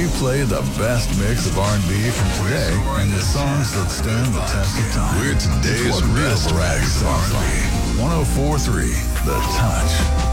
play the best mix of R&B from today and the songs that stand the test of time. We're today's best rap R&B. 104.3 The Touch.